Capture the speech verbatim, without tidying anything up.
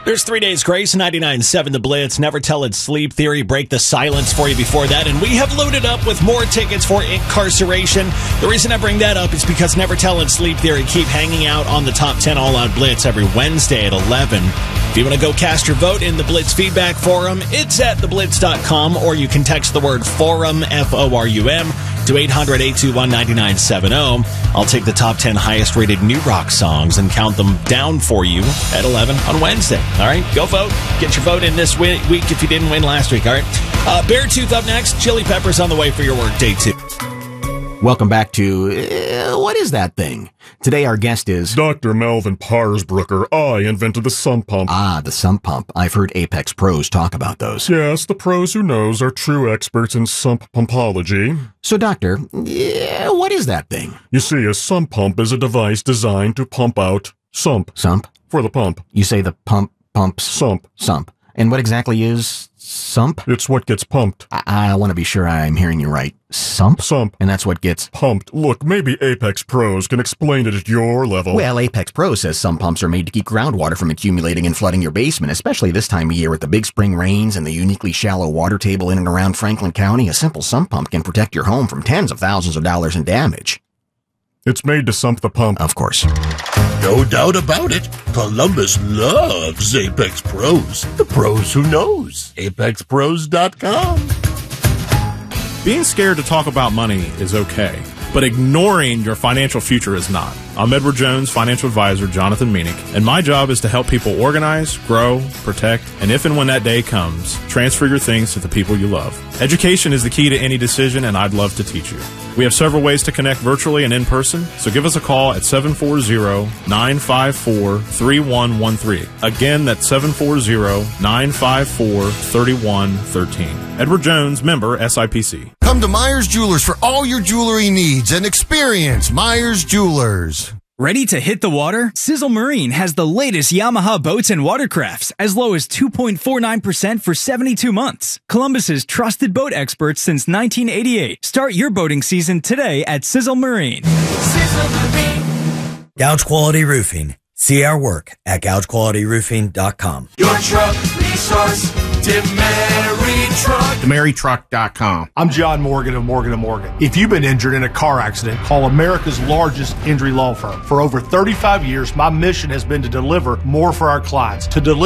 There's Three Days Grace, ninety-nine point seven The Blitz, Never Tell It Sleep Theory, Break the Silence for you before that, and we have loaded up with more tickets for Incarceration. The reason I bring that up is because Never Tell It Sleep Theory keep hanging out on the Top ten All Out Blitz every Wednesday at eleven. If you want to go cast your vote in the Blitz Feedback Forum, it's at the blitz dot com, or you can text the word FORUM, F O R U M, to eight hundred, eight two one, nine nine seven zero. I'll take the top ten highest-rated new rock songs and count them down for you at eleven on Wednesday. All right, go vote. Get your vote in this week if you didn't win last week. All right, uh, Beartooth up next. Chili Peppers on the way for your work day two. Welcome back to uh, What Is That Thing? Today our guest is Doctor Melvin Parsbrucker. I invented the sump pump. Ah, the sump pump. I've heard Apex pros talk about those. Yes, the pros who knows are true experts in sump pumpology. So, Doctor, yeah, what is that thing? You see, a sump pump is a device designed to pump out sump. Sump? For the pump. You say the pump pumps sump. Sump. And what exactly is sump? It's what gets pumped. I, I want to be sure I'm hearing you right. Sump? Sump. And that's what gets pumped. Look, maybe Apex Pros can explain it at your level. Well, Apex Pro says some pumps are made to keep groundwater from accumulating and flooding your basement, especially this time of year with the big spring rains and the uniquely shallow water table in and around Franklin County. A simple sump pump can protect your home from tens of thousands of dollars in damage. It's made to sump the pump. Of course. No doubt about it. Columbus loves Apex Pros. The pros who knows. apex pros dot com. Being scared to talk about money is okay, but ignoring your financial future is not. I'm Edward Jones, financial advisor Jonathan Meanick, and my job is to help people organize, grow, protect, and if and when that day comes, transfer your things to the people you love. Education is the key to any decision, and I'd love to teach you. We have several ways to connect virtually and in person, so give us a call at seven four zero, nine five four, three one one three. Again, that's seven four zero, nine five four, three one one three. Edward Jones, member S I P C. Come to Myers Jewelers for all your jewelry needs and experience Myers Jewelers. Ready to hit the water? Sizzle Marine has the latest Yamaha boats and watercrafts, as low as two point four nine percent for seventy-two months. Columbus's trusted boat experts since nineteen eighty-eight. Start your boating season today at Sizzle Marine. Sizzle Marine. Gouge Quality Roofing. See our work at gouge quality roofing dot com. Your truck resource, DeMary Truck. DeMary Truck dot com. I'm John Morgan of Morgan and Morgan. If you've been injured in a car accident, call America's largest injury law firm. For over thirty-five years, my mission has been to deliver more for our clients. To deliver